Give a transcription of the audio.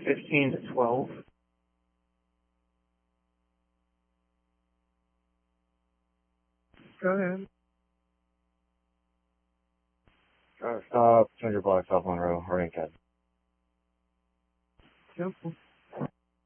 15 to 12. Go ahead. 200 blocks off Monroe, Orange Cat. Simple.